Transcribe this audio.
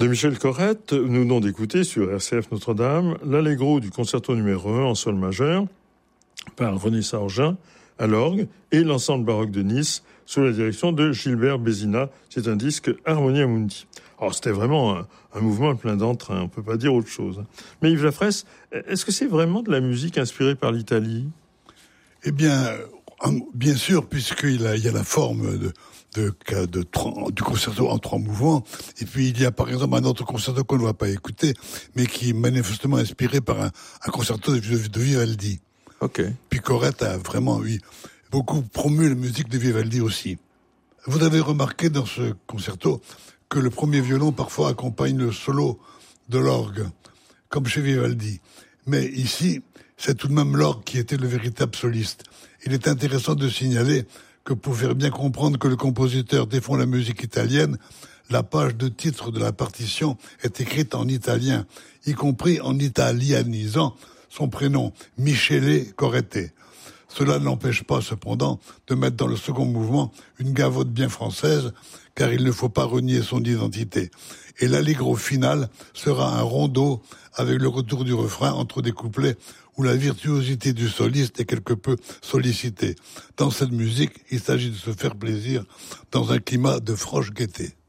De Michel Corrette, nous venons d'écouter sur RCF Notre-Dame l'Allegro du concerto numéro 1 en sol majeur par René Sargin à l'orgue et l'ensemble baroque de Nice sous la direction de Gilbert Bézina. C'est un disque Harmonia Mundi. Alors c'était vraiment un mouvement plein d'entrain, on peut pas dire autre chose. Mais Yves Lafresse, est-ce que c'est vraiment de la musique inspirée par l'Italie ? Eh bien, bien sûr, puisqu'il y a la forme du concerto en 3 mouvements. Et puis, il y a par exemple un autre concerto qu'on ne va pas écouter, mais qui est manifestement inspiré par un concerto de Vivaldi. Ok. Puis Corrette a vraiment, beaucoup promu la musique de Vivaldi aussi. Vous avez remarqué dans ce concerto que le premier violon parfois accompagne le solo de l'orgue, comme chez Vivaldi. Mais ici, c'est tout de même l'orgue qui était le véritable soliste. Il est intéressant de signaler que pour faire bien comprendre que le compositeur défend la musique italienne, la page de titre de la partition est écrite en italien, y compris en italianisant son prénom, Michele Corrette. Cela n'empêche pas cependant de mettre dans le second mouvement une gavotte bien française, car il ne faut pas renier son identité. Et l'allegro final sera un rondeau avec le retour du refrain entre des couplets où la virtuosité du soliste est quelque peu sollicitée. Dans cette musique, il s'agit de se faire plaisir dans un climat de franche gaieté.